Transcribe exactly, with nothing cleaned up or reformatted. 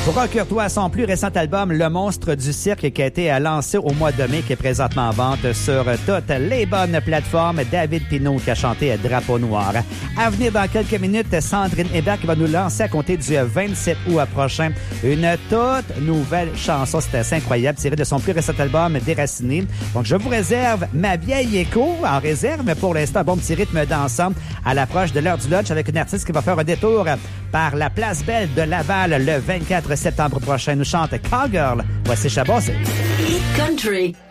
Procure-toi à son plus récent album, Le Monstre du Cirque, qui a été lancé au mois de mai, qui est présentement en vente sur toutes les bonnes plateformes. David Pinault qui a chanté Drapeau Noir. À venir dans quelques minutes, Sandrine Hébert qui va nous lancer à compter du vingt-sept août prochain une toute nouvelle chanson. C'est assez incroyable, tirée de son plus récent album, Déraciné. Donc, je vous réserve ma vieille écho en réserve, mais pour l'instant, bon petit rythme dansant à l'approche de l'heure du lunch avec une artiste qui va faire un détour par la Place Belle de Laval le vingt-quatre septembre prochain. Nous chante Cowgirl. Voici Chabot. Hit Country.